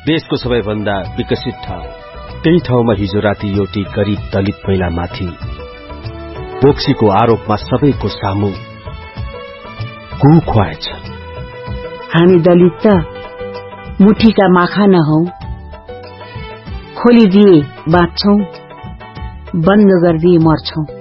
देशको सबैभन्दा विकसित ठाउँ, त्यही ठाउँमा हिजो राति एउटी गरीब दलित महिलामाथि बोक्सीको आरोपमा सबैको सामु गु खुवाएछ। हामी दलित त मुठीका माखा नहौ, खोलिदिए बाँच्छौं, बन्द गरिदिए मर्छौं।